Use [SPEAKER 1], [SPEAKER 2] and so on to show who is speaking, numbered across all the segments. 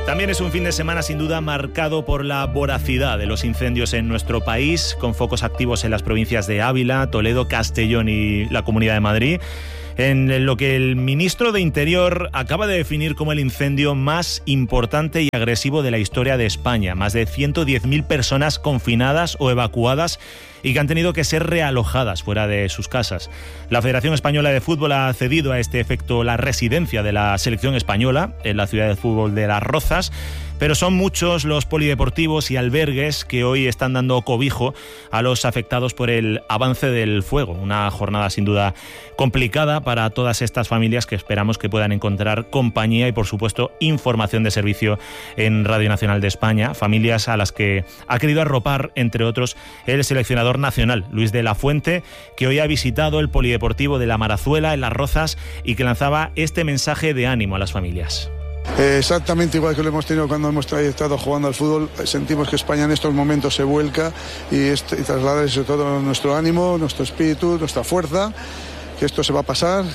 [SPEAKER 1] También es un fin de semana sin duda marcado por la voracidad de los incendios en nuestro país, con focos activos en las provincias de Ávila, Toledo, Castellón y la Comunidad de Madrid, en lo que el ministro de Interior acaba de definir como el incendio más importante y agresivo de la historia de España. Más de 110.000 personas confinadas o evacuadas y que han tenido que ser realojadas fuera de sus casas. La Federación Española de Fútbol ha cedido a este efecto la residencia de la selección española en la ciudad de fútbol de Las Rozas, pero son muchos los polideportivos y albergues que hoy están dando cobijo a los afectados por el avance del fuego. Una jornada sin duda complicada para todas estas familias que esperamos que puedan encontrar compañía y, por supuesto, información de servicio en Radio Nacional de España. Familias a las que ha querido arropar, entre otros, el seleccionador nacional, Luis de la Fuente, que hoy ha visitado el polideportivo de La Marazuela en Las Rozas y que lanzaba este mensaje de ánimo a las familias.
[SPEAKER 2] Exactamente igual que lo hemos tenido cuando hemos estado jugando al fútbol. Sentimos que España en estos momentos se vuelca y trasladar sobre todo nuestro ánimo, nuestro espíritu, nuestra fuerza, que esto se va a pasar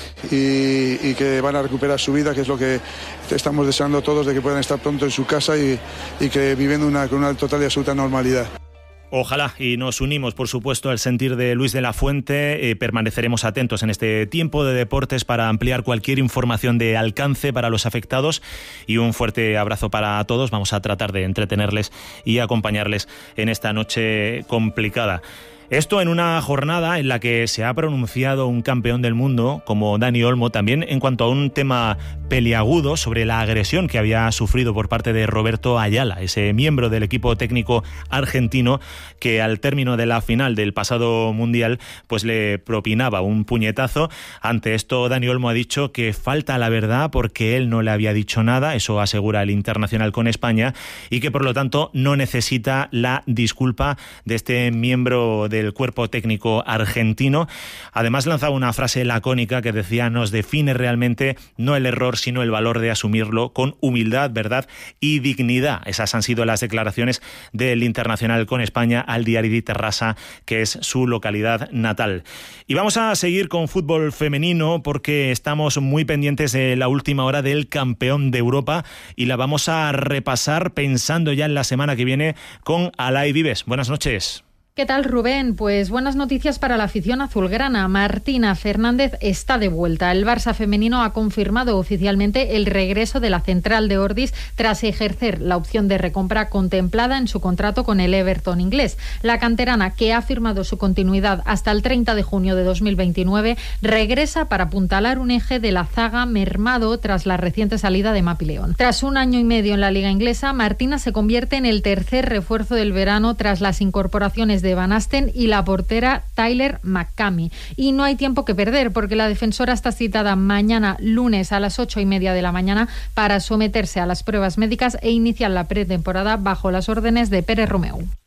[SPEAKER 2] y que van a recuperar su vida, que es lo que estamos deseando todos, de que puedan estar pronto en su casa y que viviendo con una total y absoluta normalidad.
[SPEAKER 1] Ojalá, y nos unimos, por supuesto, al sentir de Luis de la Fuente. Permaneceremos atentos en este tiempo de deportes para ampliar cualquier información de alcance para los afectados, y un fuerte abrazo para todos. Vamos a tratar de entretenerles y acompañarles en esta noche complicada. Esto en una jornada en la que se ha pronunciado un campeón del mundo como Dani Olmo, también en cuanto a un tema peliagudo sobre la agresión que había sufrido por parte de Roberto Ayala, ese miembro del equipo técnico argentino que al término de la final del pasado Mundial pues le propinaba un puñetazo. Ante esto, Dani Olmo ha dicho que falta la verdad porque él no le había dicho nada, eso asegura el internacional con España, y que por lo tanto no necesita la disculpa de este miembro del cuerpo técnico argentino. Además lanzaba una frase lacónica que decía: nos define realmente no el error sino el valor de asumirlo con humildad, verdad y dignidad. Esas han sido las declaraciones del internacional con España al Diari di Terrassa, que es su localidad natal. Y vamos a seguir con fútbol femenino porque estamos muy pendientes de la última hora del campeón de Europa y la vamos a repasar pensando ya en la semana que viene con Alay Vives. Buenas noches.
[SPEAKER 3] ¿Qué tal, Rubén? Pues buenas noticias para la afición azulgrana. Martina Fernández está de vuelta. El Barça femenino ha confirmado oficialmente el regreso de la central de Ordis tras ejercer la opción de recompra contemplada en su contrato con el Everton inglés. La canterana, que ha firmado su continuidad hasta el 30 de junio de 2029, regresa para apuntalar un eje de la zaga mermado tras la reciente salida de Mapi León. Tras un año y medio en la liga inglesa, Martina se convierte en el tercer refuerzo del verano tras las incorporaciones de Van Asten y la portera Tyler McCamey. Y no hay tiempo que perder porque la defensora está citada mañana lunes a las 8:30 de la mañana para someterse a las pruebas médicas e iniciar la pretemporada bajo las órdenes de Pérez Romeu.